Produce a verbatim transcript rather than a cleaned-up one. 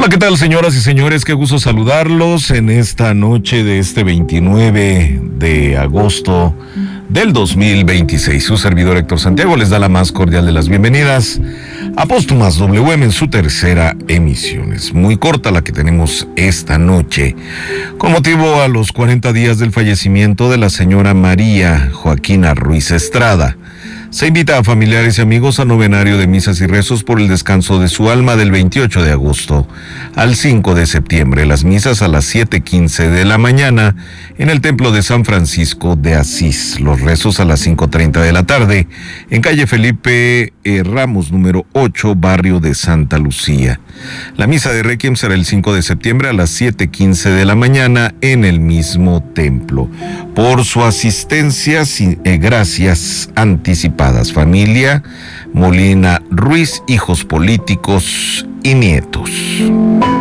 Hola, ¿qué tal, señoras y señores? Qué gusto saludarlos en esta noche de este veintinueve de agosto del dos mil veintiséis. Su servidor Héctor Santiago les da la más cordial de las bienvenidas a Póstumas W M en su tercera emisión. Es muy corta la que tenemos esta noche, con motivo a los cuarenta días del fallecimiento de la señora María Joaquina Ruiz Estrada. Se invita a familiares y amigos a novenario de misas y rezos por el descanso de su alma del veintiocho de agosto al cinco de septiembre. Las misas a las siete quince de la mañana en el Templo de San Francisco de Asís. Los rezos a las cinco treinta de la tarde en calle Felipe eh, Ramos, número ocho, barrio de Santa Lucía. La misa de Requiem será el cinco de septiembre a las siete quince de la mañana en el mismo templo. Por su asistencia, eh, gracias anticipadas. Familia Molina Ruiz, hijos políticos y nietos.